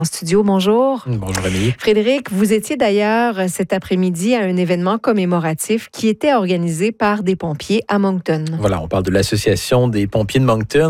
En studio, bonjour. Bonjour Amélie. Frédéric, vous étiez d'ailleurs cet après-midi à un événement commémoratif qui était organisé par des pompiers à Moncton. Voilà, on parle de l'Association des pompiers de Moncton